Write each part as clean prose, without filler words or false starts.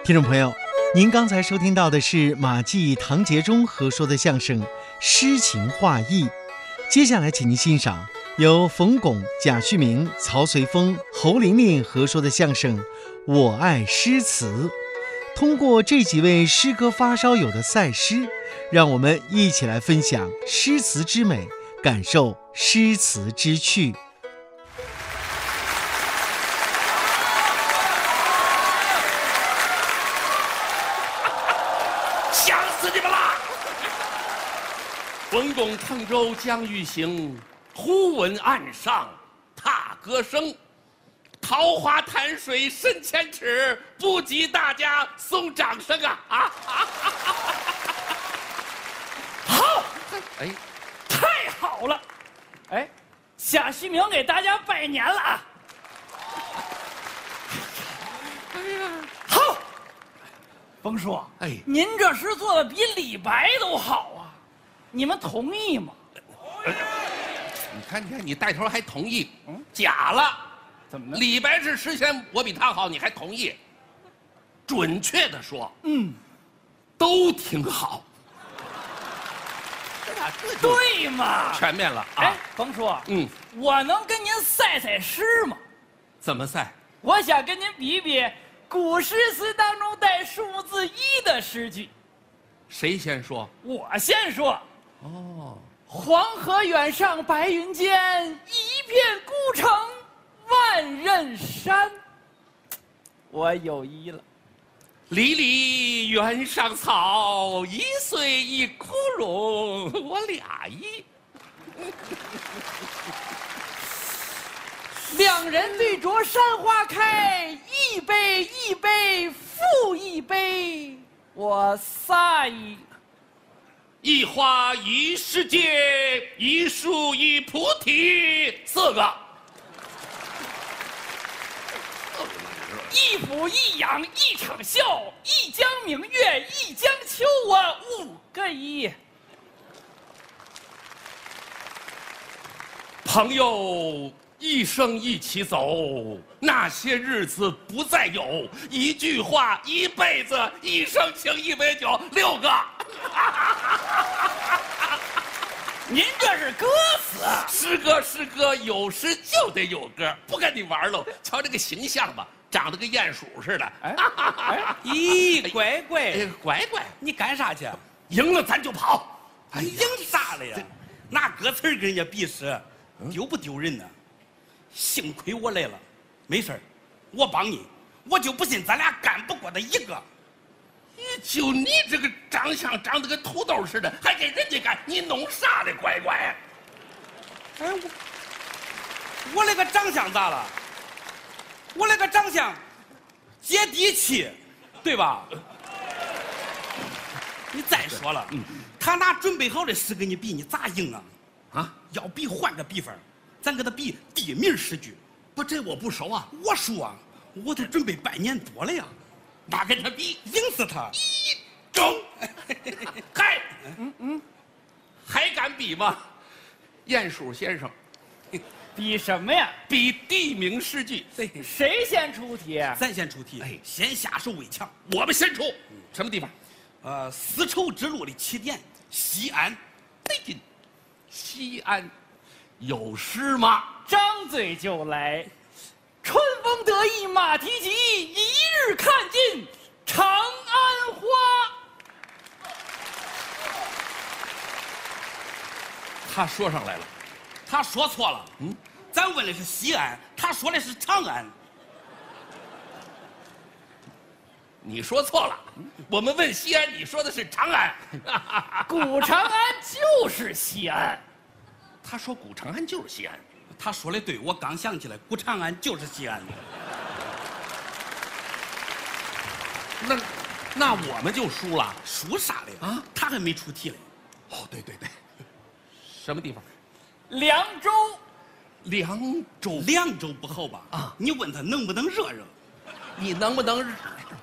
听众朋友，您刚才收听到的是马季、唐杰忠合说的相声《诗情画意》，接下来请您欣赏由冯巩、贾旭明、曹随风、侯玲玲合说的相声《我爱诗词》。通过这几位诗歌发烧友的赛诗，让我们一起来分享诗词之美，感受诗词之趣。 想死你们啦！滚滚乘舟将欲行，忽闻岸上踏歌声。桃花潭水深千尺，不及大家送掌声啊！ 好， 哎， 太好了！哎，贾旭明给大家拜年了啊！ 哎呀， 好，冯叔， 哎， 您这诗做的比李白都好啊，你们同意吗？ 你看，你带头还同意，假了。 怎么了？ 李白是诗仙，我比他好，你还同意？准确的说，都挺好。这对嘛？ 全面了啊！ 哎，冯叔，我能跟您赛赛诗吗？ 怎么赛？ 我想跟您比比古诗词当中带数字1的诗句。 谁先说？ 我先说。 哦， 黄河远上白云间，一片孤城万仞山。我有一了。 离离原上草，一岁一枯荣。我俩一。 两人对酌山花开，一杯一杯复一杯。我仨一。 一花一世界，一树一菩提，4个。 一俯一仰一场笑，一江明月一江秋。我5个一。 朋友一生一起走，那些日子不再有。一句话，一辈子，一生情，一杯酒，6个。 您这是歌词？ 诗歌，有诗就得有歌，不跟你玩喽。瞧这个形象吧，长得跟鼹鼠似的。 咦，乖乖， 乖乖， 你干啥去？ 赢了咱就跑。 你赢啥了呀？拿歌词跟人家比试，丢不丢人呢？幸亏我来了，没事儿，我帮你。我就不信咱俩干不过他一个。 就你这个长相长得跟土豆似的，还给人家干，你弄啥呢，乖乖？ 哎，我那个长相咋了？我那个长相接地气，对吧？你再说了，他拿准备好的诗跟你比，你咋赢啊？啊，要比换个比法，咱跟他比地名诗句。 不，这我不熟啊。 我熟啊，我都准备半年多了呀。 哪跟他比？ 赢死他！ 中，嗨，还敢比吗？鼹鼠先生， 比什么呀？ 比地名诗句。 谁先出题？ 咱先出题，先下手为强。 我们先出。什么地方？ 丝绸之路的起点西安。 对劲，西安有诗吗？ 张嘴就来。春风得意马蹄疾，一日看尽长安花。 他说上来了。 他说错了。咱问的是西安，他说的是长安。 你说错了。我们问西安，你说的是长安。 古长安就是西安。 他说古长安就是西安。 他说的对，我刚想起来，古长安就是西安的。那我们就输了。 输啥了呀？啊，他还没出题嘞。 哦，对，什么地方？ 凉州。 凉州不好吧？啊，你问他能不能热热？ 你能不能热？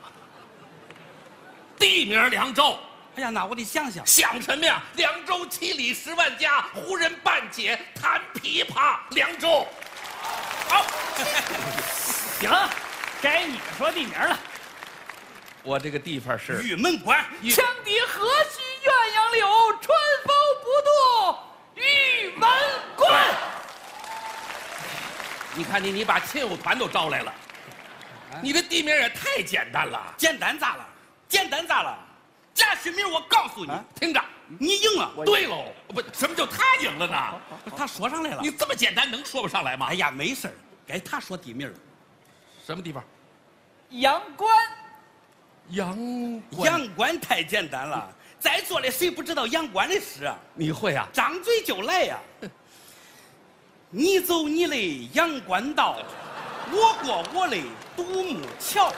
地名凉州。 哎呀，那我得想想。 想什么呀？凉州7里10万家，胡人半解弹琵琶。凉州。 好，行，该你说地名了。 我这个地方是玉门关。 羌笛何须鸳鸯柳，春风不度玉门关。 你看你把亲友团都招来了，你这地名也太简单了。 简单咋了？简单咋了？贾旭明，我告诉你， 听着， 你赢了。 对喽，不，什么叫他赢了呢？ 他说上来了。 你这么简单能说不上来吗？ 哎呀，没事儿，该他说地名了。 什么地方？ 阳关。 阳阳关太简单了，在座的谁不知道阳关的诗啊？ 你会啊？ 张嘴就来呀！你走你的阳关道，我过我的独木桥。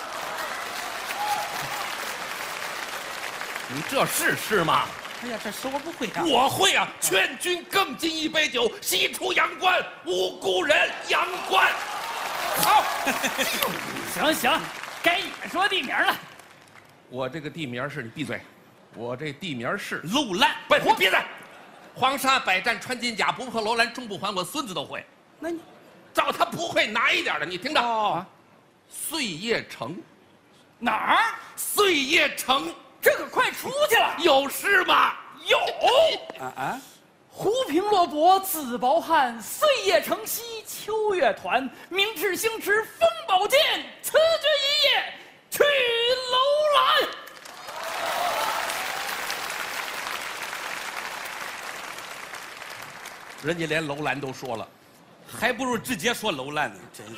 你这是诗吗？ 哎呀，这诗我不会啊。 我会啊！劝君更尽一杯酒，西出阳关无故人。阳关，好。 行行，该你们说地名了。 我这个地名是你闭嘴，我这地名是楼兰。 不，你闭嘴！黄沙百战穿金甲，不破楼兰终不还。我孙子都会。 那你照他不会难一点的，你听着。 哦， 碎叶城， 哪儿？ 碎叶城这可快出去了。 有诗吗？ 有。 啊！ 胡平洛伯自饱汉，岁月城西秋月团。明智星驰风宝剑，此决一夜去楼兰。 人家连楼兰都说了， 还不如直接说楼兰呢，真是。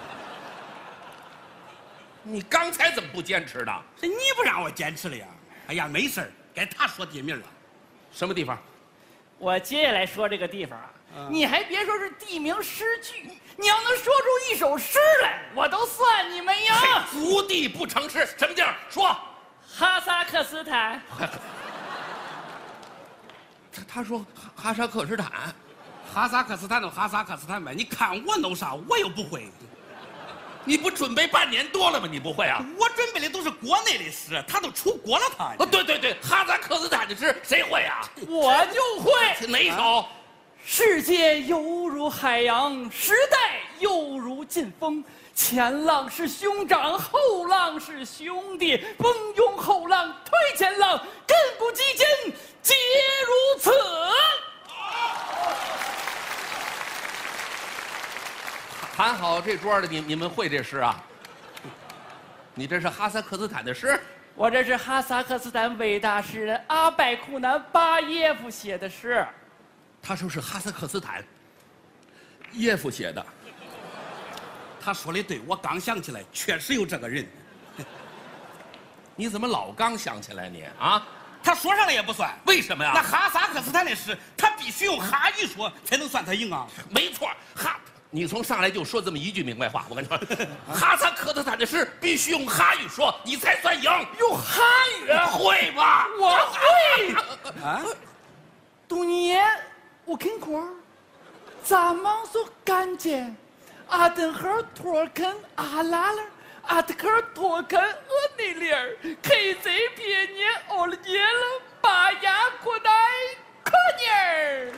你刚才怎么不坚持呢？ 是你不让我坚持了呀？哎呀，没事儿，该他说地名了。 什么地方？ 我接下来说这个地方啊，你还别说是地名诗句，你要能说出一首诗来，我都算你们赢。 足地不成诗，什么地儿？说。 哈萨克斯坦。 他说哈萨克斯坦， 哈萨克斯坦都哈萨克斯坦呗，你看我弄啥，我又不会。 你不准备半年多了吗？你不会啊？ 我准备的都是国内的诗，他都出国了他。 哦，对对对，哈萨克斯坦的诗谁会啊？ 我就会。 哪一首？ 世界犹如海洋，时代犹如劲风。前浪是兄长，后浪是兄弟，甭用后浪推前浪，亘古基今皆如此。 喊好这桌的你们会这诗啊？你这是哈萨克斯坦的诗？ 我这是哈萨克斯坦伟大诗人阿拜库南巴耶夫写的诗。 他说是哈萨克斯坦耶夫写的。 他说的对，我刚想起来，确实有这个人。 你怎么老刚想起来你啊？ 他说上来也不算， 为什么呀？ 那哈萨克斯坦的诗，他必须用哈语说才能算他赢啊。 没错，你从上来就说这么一句明白话，我跟你说，哈萨克斯坦的诗必须用哈语说，你才算赢。 用哈语会吗？ 我会。 啊， 多年我看过，咱们说干净，阿登赫托肯阿拉勒，阿德克托肯厄内里尔，黑贼别年欧了年了，巴雅国代可尼尔。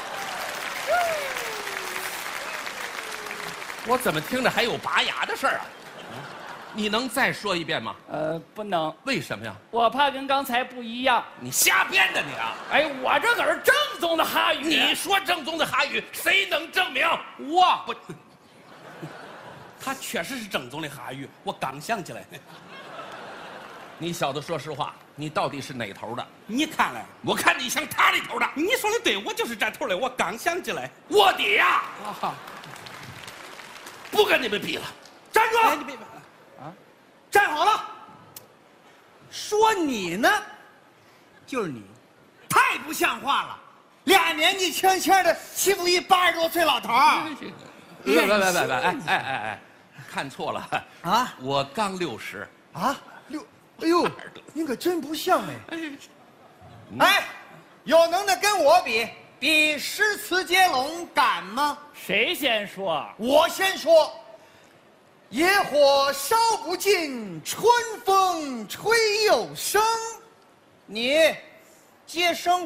我怎么听着还有拔牙的事儿啊？你能再说一遍吗？ 不能， 为什么呀？ 我怕跟刚才不一样。 你瞎编的你啊！ 哎，我这可是正宗的哈语。 你说正宗的哈语，谁能证明？ 我不，他确实是正宗的哈语，我刚想起来。 你小子说实话，你到底是哪头的？ 你看来， 我看你像他那头的。 你说的对，我就是这头的，我刚想起来。 卧底呀！ 啊， 不跟你们比了， 站住！哎，你别啊，站好了。说你呢，就是你，太不像话了，俩年纪轻轻的欺负一80多岁老头儿。 别，哎，看错了啊！ 我刚60 啊哎呦，您可真不像哎！哎，有能耐跟我比诗词接龙敢吗？ 谁先说？ 我先说。野火烧不尽，春风吹又生。你接生。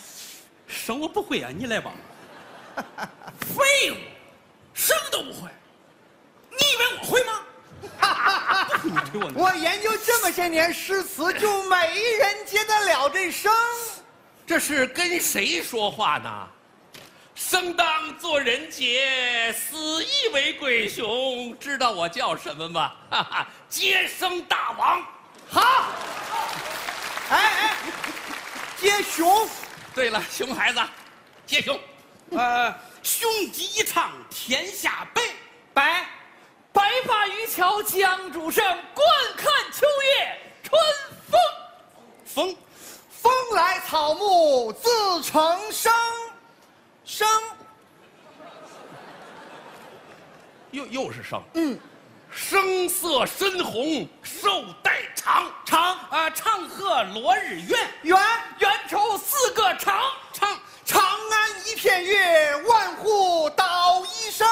生我不会啊，你来吧。 废物，生都不会。 我研究这么些年诗词，就没人接得了这声。 这是跟谁说话呢？生当作人杰，死亦为鬼雄。知道我叫什么吗？哈哈，接生大王。 好，哎，接雄。 对了，熊孩子，接雄。 雄鸡一唱天下白， 白发渔樵江渚声，观看秋月春风。 风来草木自成声， 又是声。声色深红，寿带长。 长河落日圆， 圆抽4个长。 长安一片月，万户捣衣声。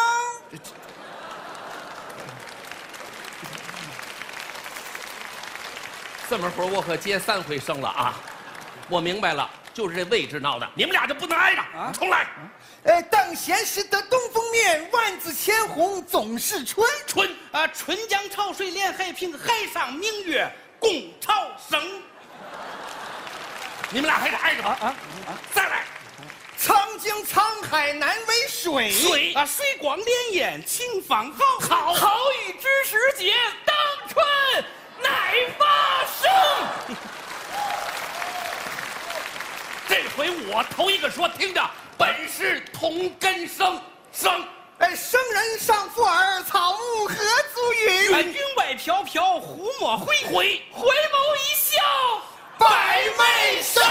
这么会儿我可接3回生了啊！我明白了，就是这位置闹的，你们俩就不能挨着。重来。 等闲识得东风面，万紫千红总是春。 春江潮水连海平，海上明月共潮生。 你们俩还得挨着再来。 曾经沧海难为水， 水光潋滟晴方好。 好雨知时节，当春乃发生。 这回我头一个说，听着，本是同根生。 生人尚复尔，草木何足云。 云外飘飘，忽莫回回眸一笑， 百媚生。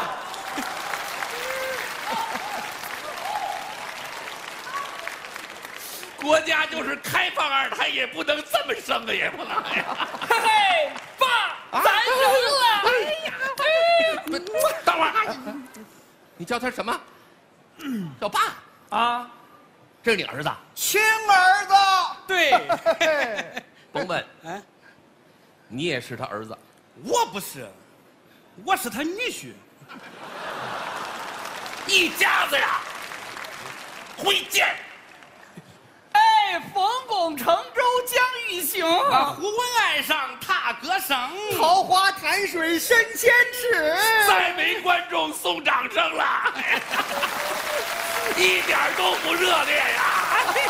国家就是开放2胎，也不能这么生啊，也不能。 嘿，爸，咱生了。 哎呀，等会儿，你叫他什么？叫爸啊？ 这是你儿子？ 亲儿子。 对。 甭问，你也是他儿子？ 我不是，我是他女婿。 一家子呀，会见。 冯巩乘舟将欲行， 忽闻岸上踏歌声， 桃花潭水深千尺， 再没观众送掌声了，一点都不热烈呀！